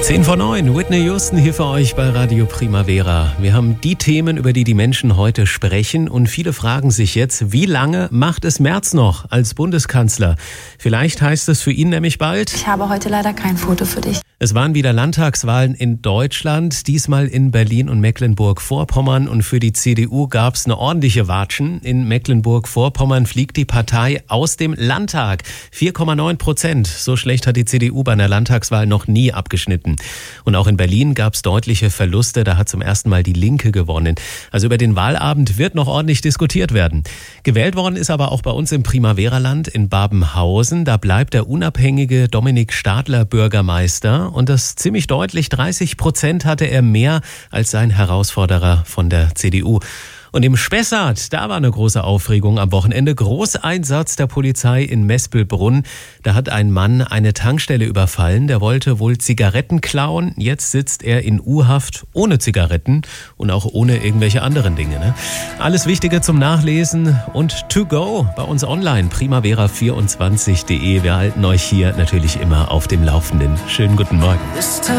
10:09, Whitney Houston hier für euch bei Radio Primavera. Wir haben die Themen, über die die Menschen heute sprechen, und viele fragen sich jetzt, wie lange macht es Merz noch als Bundeskanzler? Vielleicht heißt es für ihn nämlich bald: Ich habe heute leider kein Foto für dich. Es waren wieder Landtagswahlen in Deutschland, diesmal in Berlin und Mecklenburg-Vorpommern, und für die CDU gab es eine ordentliche Watschen. In Mecklenburg-Vorpommern fliegt die Partei aus dem Landtag. 4,9%. So schlecht hat die CDU bei einer Landtagswahl noch nie abgeschnitten. Und auch in Berlin gab es deutliche Verluste, da hat zum ersten Mal die Linke gewonnen. Also über den Wahlabend wird noch ordentlich diskutiert werden. Gewählt worden ist aber auch bei uns im Primavera-Land in Babenhausen. Da bleibt der unabhängige Dominik Stadler Bürgermeister. Und das ziemlich deutlich, 30% hatte er mehr als sein Herausforderer von der CDU. Und im Spessart, da war eine große Aufregung am Wochenende. Großeinsatz der Polizei in Mespelbrunn. Da hat ein Mann eine Tankstelle überfallen. Der wollte wohl Zigaretten klauen. Jetzt sitzt er in U-Haft ohne Zigaretten und auch ohne irgendwelche anderen Dinge. Ne? Alles Wichtige zum Nachlesen und to go bei uns online. primavera24.de. Wir halten euch hier natürlich immer auf dem Laufenden. Schönen guten Morgen.